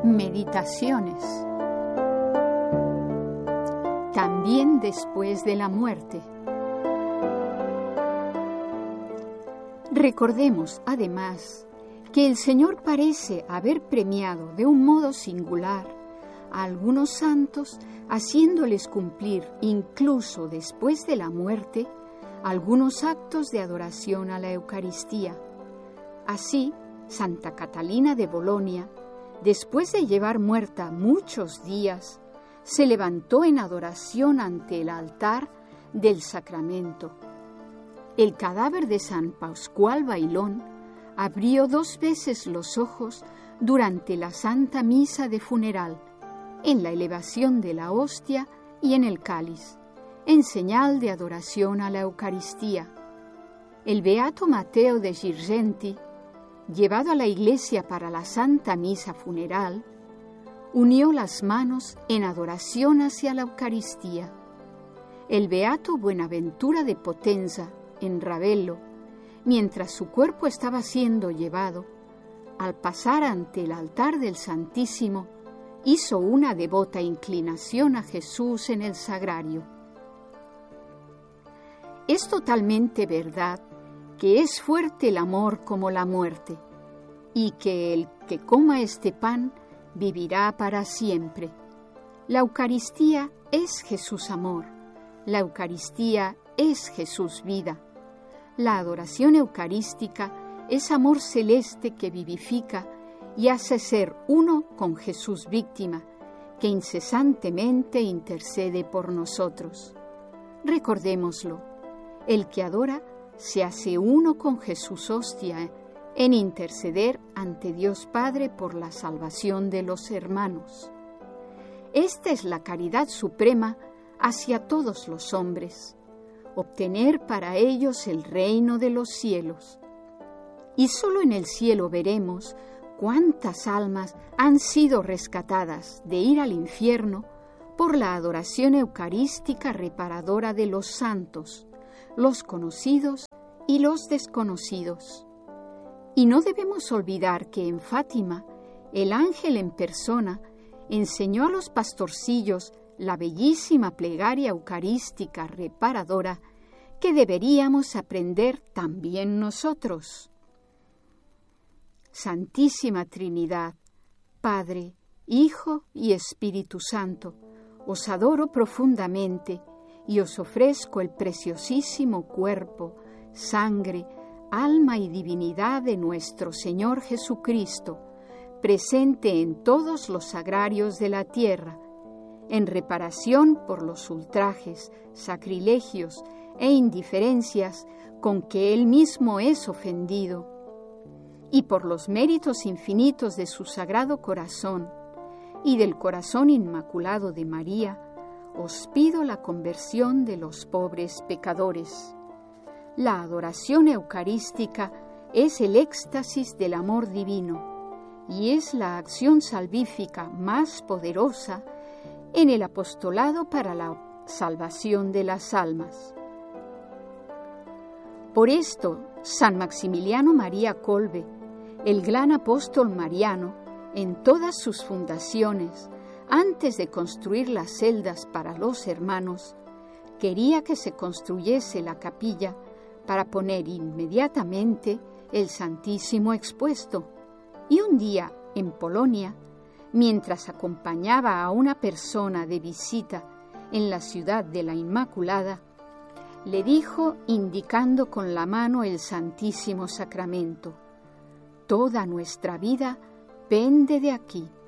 Meditaciones. También después de la muerte. Recordemos, además, que el Señor parece haber premiado de un modo singular a algunos santos, haciéndoles cumplir, incluso después de la muerte, algunos actos de adoración a la Eucaristía. Así, Santa Catalina de Bolonia, después de llevar muerta muchos días, se levantó en adoración ante el altar del sacramento. El cadáver de San Pascual Bailón abrió 2 veces los ojos durante la Santa Misa de funeral, en la elevación de la hostia y en el cáliz, en señal de adoración a la Eucaristía. El beato Mateo de Girgenti, llevado a la iglesia para la Santa Misa funeral, unió las manos en adoración hacia la Eucaristía. El beato Buenaventura de Potenza, en Ravello, mientras su cuerpo estaba siendo llevado, al pasar ante el altar del Santísimo, hizo una devota inclinación a Jesús en el sagrario. Es totalmente verdad que es fuerte el amor como la muerte, y que el que coma este pan vivirá para siempre. La Eucaristía es Jesús amor, la Eucaristía es Jesús vida. La adoración eucarística es amor celeste que vivifica y hace ser uno con Jesús víctima, que incesantemente intercede por nosotros. Recordémoslo, el que adora se hace uno con Jesús hostia en interceder ante Dios Padre por la salvación de los hermanos. Esta es la caridad suprema hacia todos los hombres, obtener para ellos el reino de los cielos. Y solo en el cielo veremos cuántas almas han sido rescatadas de ir al infierno por la adoración eucarística reparadora de los santos, los conocidos y los desconocidos. Y no debemos olvidar que en Fátima, el ángel en persona enseñó a los pastorcillos la bellísima plegaria eucarística reparadora que deberíamos aprender también nosotros. Santísima Trinidad, Padre, Hijo y Espíritu Santo, os adoro profundamente y os ofrezco el preciosísimo cuerpo, sangre, alma y divinidad de nuestro Señor Jesucristo, presente en todos los sagrarios de la tierra, en reparación por los ultrajes, sacrilegios e indiferencias con que Él mismo es ofendido, y por los méritos infinitos de su Sagrado Corazón y del Corazón Inmaculado de María, os pido la conversión de los pobres pecadores. La adoración eucarística es el éxtasis del amor divino y es la acción salvífica más poderosa en el apostolado para la salvación de las almas. Por esto, San Maximiliano María Kolbe, el gran apóstol mariano, en todas sus fundaciones, antes de construir las celdas para los hermanos, quería que se construyese la capilla para poner inmediatamente el Santísimo expuesto. Y un día, en Polonia, mientras acompañaba a una persona de visita en la ciudad de la Inmaculada, le dijo, indicando con la mano el Santísimo Sacramento: «Toda nuestra vida pende de aquí».